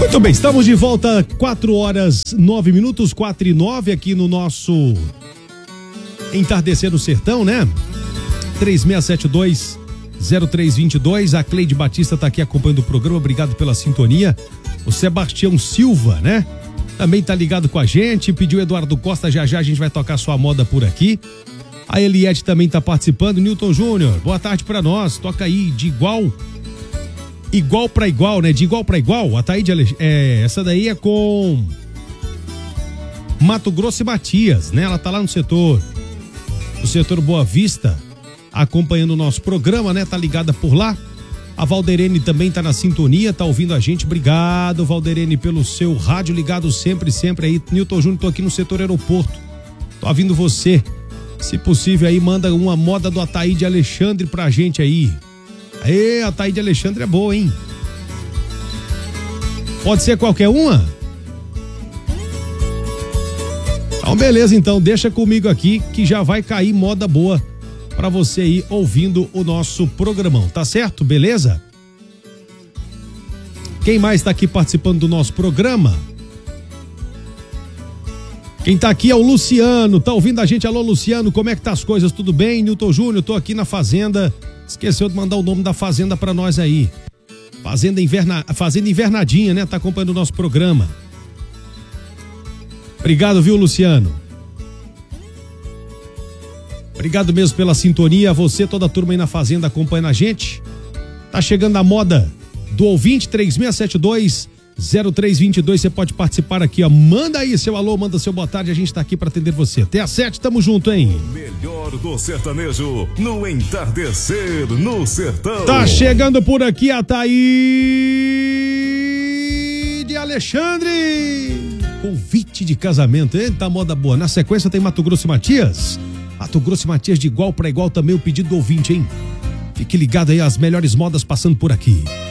Muito bem, estamos de volta, 4h09, 4h09, aqui no nosso Entardecer no Sertão, né? 3672-0322, a Cleide Batista está aqui acompanhando o programa, obrigado pela sintonia. O Sebastião Silva, né? Também tá ligado com a gente, pediu Eduardo Costa, já a gente vai tocar sua moda por aqui. A Eliette também tá participando, Newton Júnior, boa tarde pra nós, toca aí de igual pra igual, né? De igual pra igual, a Taíde, essa daí é com Mato Grosso e Matias, né? Ela tá lá no setor Boa Vista, acompanhando o nosso programa, né? Tá ligada por lá. A Valderene também tá na sintonia, tá ouvindo a gente. Obrigado, Valderene, pelo seu rádio ligado sempre aí. Newton Júnior, tô aqui no setor aeroporto. Tô ouvindo você. Se possível aí, manda uma moda do Ataíde Alexandre pra gente aí. Aê, a Ataíde Alexandre é boa, hein? Pode ser qualquer uma? Então, beleza, então, deixa comigo aqui que já vai cair moda boa pra você ir ouvindo o nosso programão, tá certo? Beleza? Quem mais tá aqui participando do nosso programa? Quem tá aqui é o Luciano, tá ouvindo a gente? Alô, Luciano, como é que tá as coisas? Tudo bem? Newton Júnior, tô aqui na fazenda. Esqueceu de mandar o nome da fazenda pra nós aí. Fazenda Invernadinha, né? Tá acompanhando o nosso programa. Obrigado, viu, Luciano? Obrigado mesmo pela sintonia. Você, toda a turma aí na fazenda acompanhando a gente. Tá chegando a moda do ouvinte 3672-0322. Você pode participar aqui, ó. Manda aí seu alô, manda seu boa tarde. A gente tá aqui pra atender você. Até às 7, tamo junto, hein? O melhor do sertanejo no Entardecer no Sertão. Tá chegando por aqui a Taíde Alexandre. Convite de casamento, hein? Tá moda boa. Na sequência tem Mato Grosso e Matias. Mato Grosso e Matias de igual pra igual também o pedido do ouvinte, hein? Fique ligado aí, as melhores modas passando por aqui.